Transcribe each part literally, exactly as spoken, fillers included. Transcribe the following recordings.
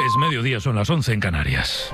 Es mediodía, son las once en Canarias.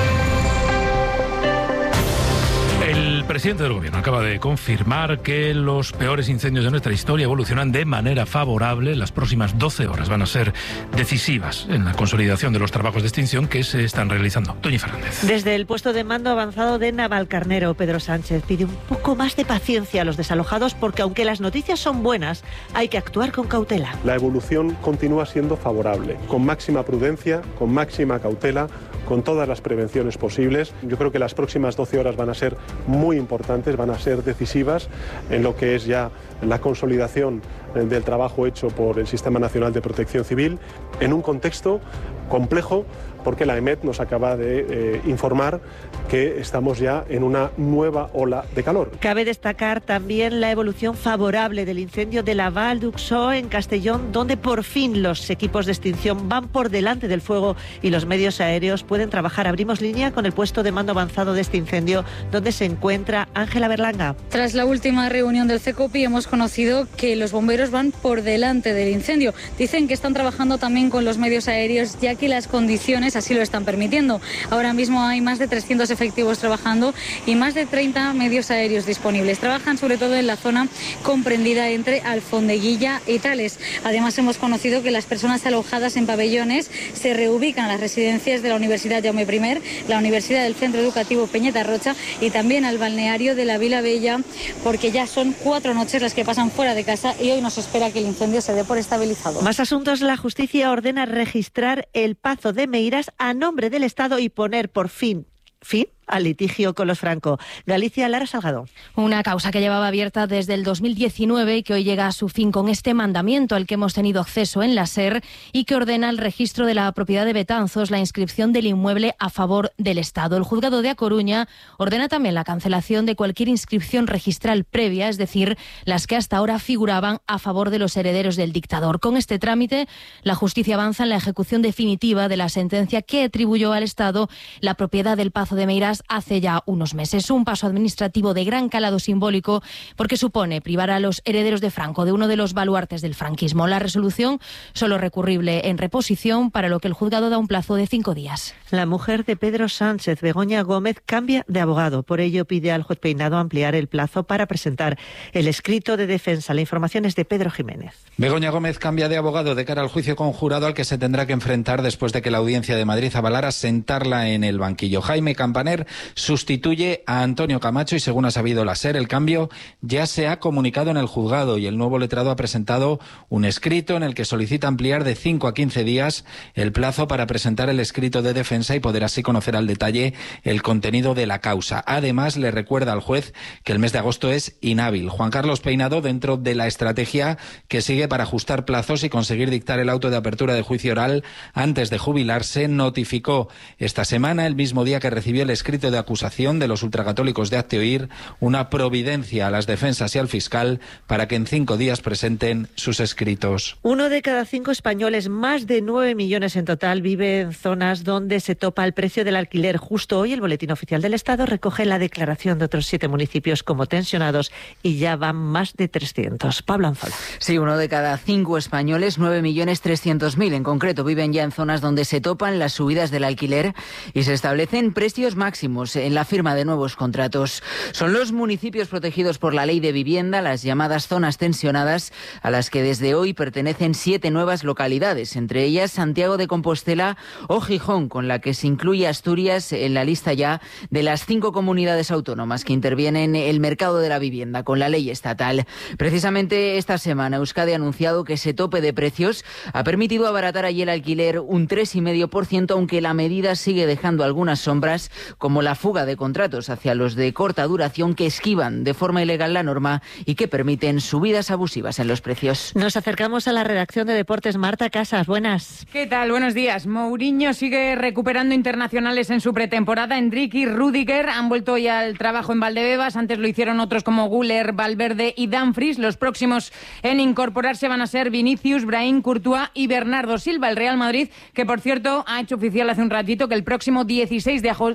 El presidente del Gobierno acaba de confirmar que los peores incendios de nuestra historia evolucionan de manera favorable. Las próximas doce horas van a ser decisivas en la consolidación de los trabajos de extinción que se están realizando. Toñi Fernández. Desde el puesto de mando avanzado de Navalcarnero, Pedro Sánchez pide un poco más de paciencia a los desalojados porque aunque las noticias son buenas, hay que actuar con cautela. La evolución continúa siendo favorable, con máxima prudencia, con máxima cautela, con todas las prevenciones posibles. Yo creo que las próximas doce horas van a ser muy importantes, van a ser decisivas en lo que es ya la consolidación del trabajo hecho por el Sistema Nacional de Protección Civil en un contexto complejo, porque la EMET nos acaba de eh, informar que estamos ya en una nueva ola de calor. Cabe destacar también la evolución favorable del incendio de la Val d'Uxó en Castellón, donde por fin los equipos de extinción van por delante del fuego y los medios aéreos pueden trabajar. Abrimos línea con el puesto de mando avanzado de este incendio, donde se encuentra Ángela Berlanga. Tras la última reunión del CECOPI hemos conocido que los bomberos van por delante del incendio. Dicen que están trabajando también con los medios aéreos, ya que las condiciones así lo están permitiendo. Ahora mismo hay más de trescientos efectivos trabajando y más de treinta medios aéreos disponibles. Trabajan sobre todo en la zona comprendida entre Alfondeguilla y Tales. Además hemos conocido que las personas alojadas en pabellones se reubican a las residencias de la Universidad Jaume primero, la Universidad del Centro Educativo Peñeta Rocha y también al balneario de la Vila Bella, porque ya son cuatro noches las que pasan fuera de casa y hoy nos espera que el incendio se dé por estabilizado. Más asuntos. La justicia ordena registrar el Pazo de Meirás a nombre del Estado y poner por fin, fin al litigio con los Franco. Galicia, Lara Salgado. Una causa que llevaba abierta desde el dos mil diecinueve y que hoy llega a su fin con este mandamiento al que hemos tenido acceso en la SER y que ordena el registro de la propiedad de Betanzos, la inscripción del inmueble a favor del Estado. El juzgado de A Coruña ordena también la cancelación de cualquier inscripción registral previa, es decir, las que hasta ahora figuraban a favor de los herederos del dictador. Con este trámite, la justicia avanza en la ejecución definitiva de la sentencia que atribuyó al Estado la propiedad del Pazo de Meirás hace ya unos meses. Un paso administrativo de gran calado simbólico porque supone privar a los herederos de Franco de uno de los baluartes del franquismo. La resolución solo recurrible en reposición, para lo que el juzgado da un plazo de cinco días. La mujer de Pedro Sánchez, Begoña Gómez, cambia de abogado. Por ello pide al juez Peinado ampliar el plazo para presentar el escrito de defensa. La información es de Pedro Jiménez. Begoña Gómez cambia de abogado de cara al juicio conjurado al que se tendrá que enfrentar después de que la Audiencia de Madrid avalara sentarla en el banquillo. Jaime Campaner sustituye a Antonio Camacho y, según ha sabido la SER, el cambio ya se ha comunicado en el juzgado y el nuevo letrado ha presentado un escrito en el que solicita ampliar de cinco a quince días el plazo para presentar el escrito de defensa y poder así conocer al detalle el contenido de la causa. Además, le recuerda al juez que el mes de agosto es inhábil. Juan Carlos Peinado, dentro de la estrategia que sigue para ajustar plazos y conseguir dictar el auto de apertura de juicio oral antes de jubilarse, notificó esta semana, el mismo día que recibió el escrito de acusación de los ultracatólicos de Hazte Oír, una providencia a las defensas y al fiscal para que en cinco días presenten sus escritos. Uno de cada cinco españoles, más de nueve millones en total, vive en zonas donde se topa el precio del alquiler. Justo hoy el Boletín Oficial del Estado recoge la declaración de otros siete municipios como tensionados y ya van más de trescientos. Pablo Anzola. Sí, uno de cada cinco españoles, nueve millones trescientos mil en concreto, viven ya en zonas donde se topan las subidas del alquiler y se establecen precios máximos en la firma de nuevos contratos. Son los municipios protegidos por la Ley de Vivienda, las llamadas zonas tensionadas, a las que desde hoy pertenecen siete nuevas localidades, entre ellas Santiago de Compostela o Gijón, con la que se incluye Asturias en la lista ya de las cinco comunidades autónomas que intervienen en el mercado de la vivienda con la ley estatal. Precisamente esta semana Euskadi ha anunciado que ese tope de precios ha permitido abaratar allí el alquiler un tres coma cinco por ciento, aunque la medida sigue dejando algunas sombras, como la fuga de contratos hacia los de corta duración que esquivan de forma ilegal la norma y que permiten subidas abusivas en los precios. Nos acercamos a la redacción de Deportes. Marta Casas, buenas. ¿Qué tal? Buenos días. Mourinho sigue recuperando internacionales en su pretemporada. Endrick y Rüdiger han vuelto ya al trabajo en Valdebebas. Antes lo hicieron otros como Güler, Valverde y Dumfries. Los próximos en incorporarse van a ser Vinicius, Brahim, Courtois y Bernardo Silva. El Real Madrid, que por cierto ha hecho oficial hace un ratito que el próximo dieciséis de agosto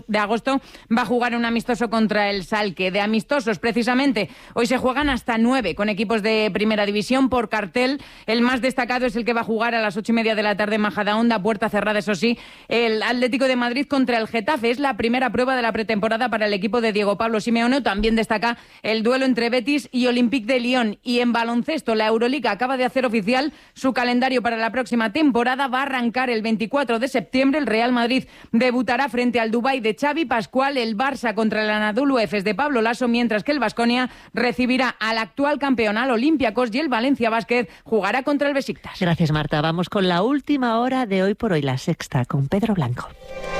agosto va a jugar un amistoso contra el Schalke. De amistosos, precisamente, hoy se juegan hasta nueve con equipos de primera división por cartel. El más destacado es el que va a jugar a las ocho y media de la tarde en Majadahonda, puerta cerrada, eso sí, el Atlético de Madrid contra el Getafe. Es la primera prueba de la pretemporada para el equipo de Diego Pablo Simeone. También destaca el duelo entre Betis y Olympique de Lyon. Y en baloncesto, la Euroliga acaba de hacer oficial su calendario para la próxima temporada. Va a arrancar el veinticuatro de septiembre. El Real Madrid debutará frente al Dubái de Xavi Pascual, el Barça contra el Anadolu Efes de Pablo Laso, mientras que el Baskonia recibirá al actual campeón, al Olympiacos, y el Valencia Basket jugará contra el Besiktas. Gracias, Marta. Vamos con la última hora de Hoy por Hoy, La Sexta, con Pedro Blanco.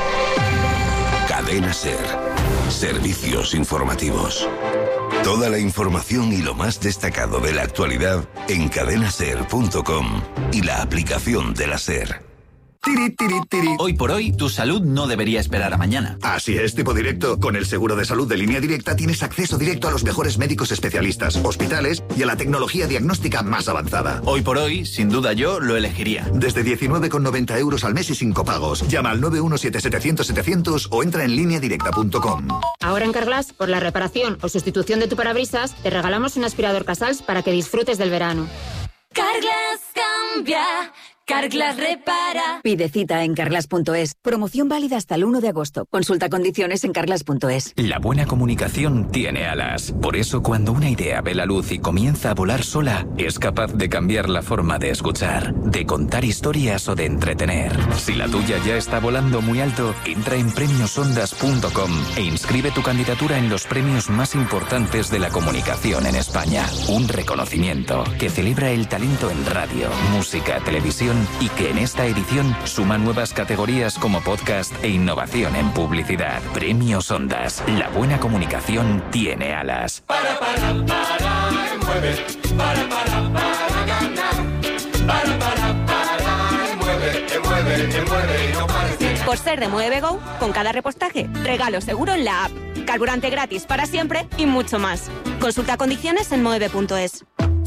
Cadena SER. Servicios informativos. Toda la información y lo más destacado de la actualidad en cadena ser punto com y la aplicación de la SER. Tiri, tiri, tiri. Hoy por hoy, tu salud no debería esperar a mañana. Así es, tipo directo. Con el seguro de salud de Línea Directa tienes acceso directo a los mejores médicos especialistas, hospitales y a la tecnología diagnóstica más avanzada. Hoy por hoy, sin duda yo lo elegiría. Desde diecinueve con noventa euros al mes y sin copagos. Llama al nueve uno siete setecientos setecientos o entra en línea directa punto com. Ahora en Carglass, por la reparación o sustitución de tu parabrisas, te regalamos un aspirador Casals para que disfrutes del verano. Carglass cambia. Carglass repara. Pide cita en carglass punto es. Promoción válida hasta el uno de agosto. Consulta condiciones en carglass punto es. La buena comunicación tiene alas. Por eso, cuando una idea ve la luz y comienza a volar sola, es capaz de cambiar la forma de escuchar, de contar historias o de entretener. Si la tuya ya está volando muy alto, entra en premios ondas punto com e inscribe tu candidatura en los premios más importantes de la comunicación en España. Un reconocimiento que celebra el talento en radio, música, televisión y que en esta edición suma nuevas categorías como podcast e innovación en publicidad. Premios Ondas. La buena comunicación tiene alas. Para, para, para, mueve. Para, para, para ganar. Para, para, para, mueve, mueve, mueve y no parece. Por ser de Mueve Go, con cada repostaje, regalo seguro en la app. Carburante gratis para siempre y mucho más. Consulta condiciones en mueve punto es.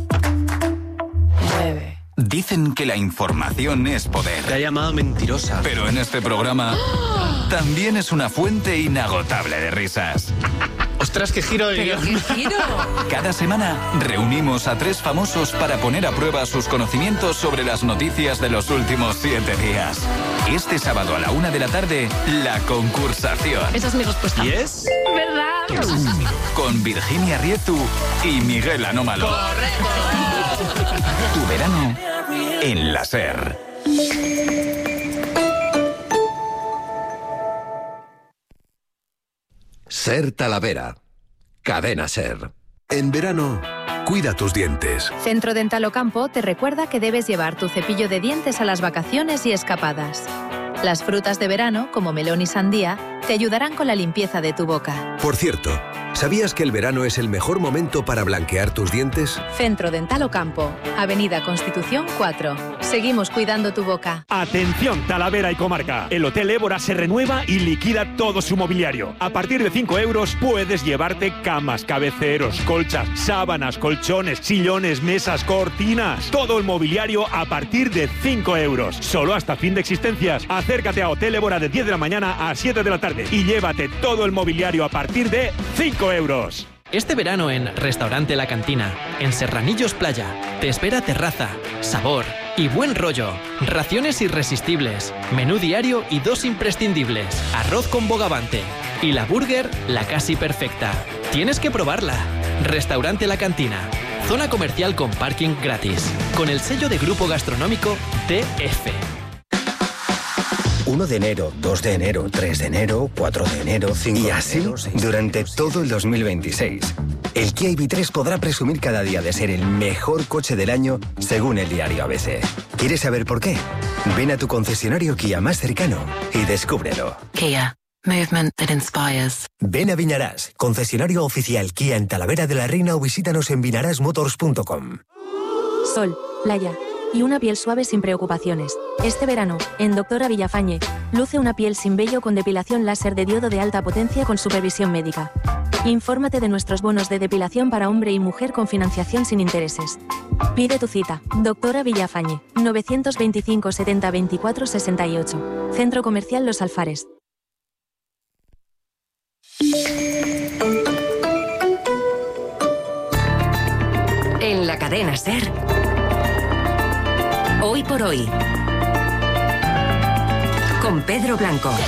Mueve. Dicen que la información es poder. Te ha llamado mentirosa. Pero en este programa también es una fuente inagotable de risas. ¡Ostras, qué giro de guión! ¿Qué giro? Cada semana reunimos a tres famosos para poner a prueba sus conocimientos sobre las noticias de los últimos siete días. Este sábado a la una de la tarde, la concursación. Esa es mi respuesta. ¿Y es? ¿Verdad? Con Virginia Riezu y Miguel Anómalo. ¡Correcto! Tu verano en la SER. SER Talavera. Cadena SER. En verano, cuida tus dientes. Centro Dental Ocampo te recuerda que debes llevar tu cepillo de dientes a las vacaciones y escapadas. Las frutas de verano, como melón y sandía, te ayudarán con la limpieza de tu boca. Por cierto, ¿sabías que el verano es el mejor momento para blanquear tus dientes? Centro Dental Ocampo, Avenida Constitución cuatro. Seguimos cuidando tu boca. Atención, Talavera y comarca. El Hotel Évora se renueva y liquida todo su mobiliario. A partir de cinco euros puedes llevarte camas, cabeceros, colchas, sábanas, colchones, sillones, mesas, cortinas. Todo el mobiliario a partir de cinco euros. Solo hasta fin de existencias. Acércate a Hotel Évora de diez de la mañana a siete de la tarde y llévate todo el mobiliario a partir de cinco euros. Este verano en Restaurante La Cantina, en Serranillos Playa, te espera terraza, sabor y buen rollo, raciones irresistibles, menú diario y dos imprescindibles, arroz con bogavante y la burger, la casi perfecta. Tienes que probarla. Restaurante La Cantina, zona comercial con parking gratis, con el sello de Grupo Gastronómico D F. uno de enero, dos de enero, tres de enero, cuatro de enero, cinco y así de enero, seis durante todo el dos mil veintiséis. El Kia I V tres podrá presumir cada día de ser el mejor coche del año según el diario A B C. ¿Quieres saber por qué? Ven a tu concesionario Kia más cercano y descúbrelo. Kia. Movement that inspires. Ven a Viñarás, concesionario oficial Kia en Talavera de la Reina o visítanos en vinarás motors punto com. Sol, playa y una piel suave sin preocupaciones. Este verano, en Doctora Villafañe, luce una piel sin vello con depilación láser de diodo de alta potencia con supervisión médica. Infórmate de nuestros bonos de depilación para hombre y mujer con financiación sin intereses. Pide tu cita. Doctora Villafañe, novecientos veinticinco setenta, veinticuatro sesenta y ocho. Centro Comercial Los Alfares. Cadena SER. Hoy por hoy. Con Pedro Blanco.